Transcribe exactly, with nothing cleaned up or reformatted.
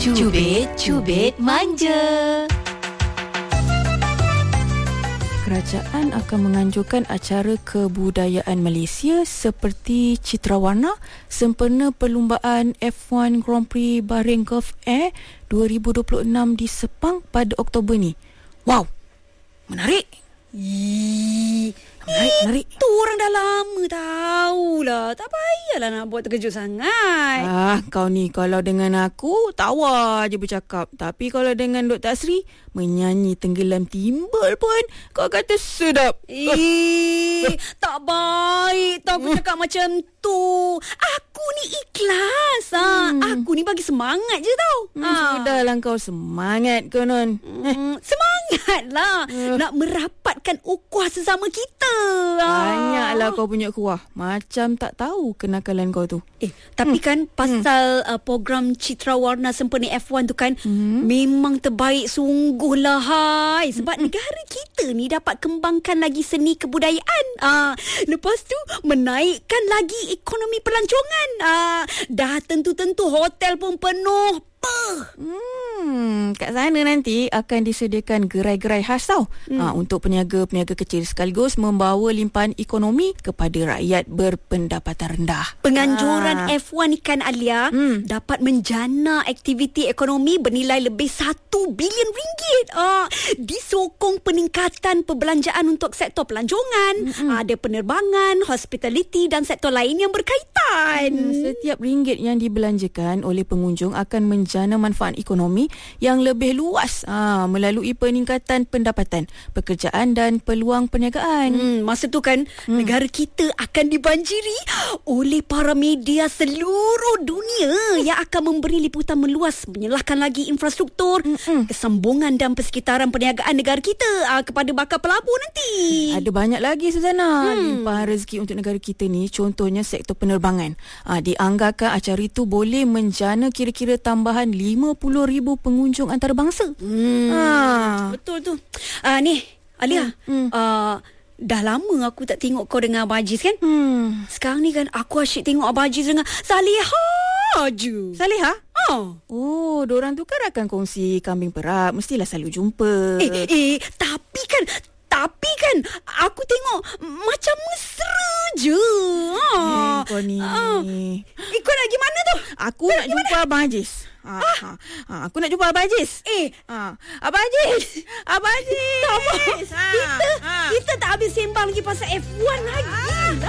Cubit-cubit manja. Kerajaan akan menganjurkan acara kebudayaan Malaysia seperti Citrawarna sempena perlumbaan F one Grand Prix Bahrain Gulf Air dua ribu dua puluh enam di Sepang pada Oktober ni. Wow, menarik. Ih, menarik, menarik. Itu orang dah lama tahulah. Tak payahlah nak buat terkejut sangat. Ah, kau ni kalau dengan aku tawa je bercakap. Tapi kalau dengan Doktor Asri menyanyi tenggelam timbul pun kau kata sedap. Eh, tak baik tau aku cakap macam tu. Aku ni ikhlas. Ah. Hmm. Aku ni bagi semangat je tau. Hmm, Ah. Sudahlah kau semangat konon. Hmm, semangat lah. Uh. Nak merapatkan ukhuwah sesama kita. Ah. Banyaklah kau punya kuah. Macam tak tahu kenakalan kau tu. Eh, tapi hmm. kan pasal hmm. uh, program Citrawarna sempena F one tu kan hmm. memang terbaik sungguh lah hai. Sebab hmm. negara kita ni dapat kembangkan lagi seni kebudayaan. Ah, lepas tu menaikkan lagi ekonomi pelancongan. Ah, dah tentu-tentu hotel pun penuh. Hmm, kat sana nanti akan disediakan gerai-gerai khas tau. Hmm. Ha, untuk peniaga-peniaga kecil sekaligus membawa limpahan ekonomi kepada rakyat berpendapatan rendah. Penganjuran ha. F one ni kan Alia hmm. dapat menjana aktiviti ekonomi bernilai lebih satu bilion ringgit. Ah, disokong peningkatan perbelanjaan untuk sektor pelancongan, hmm. ada penerbangan, hospitality dan sektor lain yang berkaitan. Hmm, setiap ringgit yang dibelanjakan oleh pengunjung akan menjana jana manfaat ekonomi yang lebih luas ha, melalui peningkatan pendapatan, pekerjaan dan peluang perniagaan. Hmm, masa tu kan hmm. negara kita akan dibanjiri oleh para media seluruh dunia yang akan memberi liputan meluas menyelahkan lagi infrastruktur, hmm. kesambungan dan persekitaran perniagaan negara kita ha, kepada bakal pelabur nanti. Ada banyak lagi Suzana hmm. limpahan rezeki untuk negara kita ni. Contohnya sektor penerbangan. Ha, dianggarkan acara itu boleh menjana kira-kira tambahan lima puluh ribu pengunjung antarabangsa. Hmm. Ha. Betul tu. Uh, ni, Alia. Hmm. Uh, dah lama aku tak tengok kau dengan Abang Aziz kan? Hmm. Sekarang ni kan aku asyik tengok Abang Aziz dengan Salihah je. Salihah? Oh. Oh, diorang tu kan akan kongsi kambing perap. Mestilah selalu jumpa. Eh, eh, tapi kan Tapi kan aku tengok macam mesra je. Eh, kau ni. Ah. Eh, kau nak pergi mana tu? Aku nak jumpa Abang Aziz. Ha, ha, ha, aku nak jumpa Abang Aziz. Eh, ha. Abang Aziz. Abang Aziz. Ha, kita, ha. kita tak habis sembang lagi pasal F one lagi.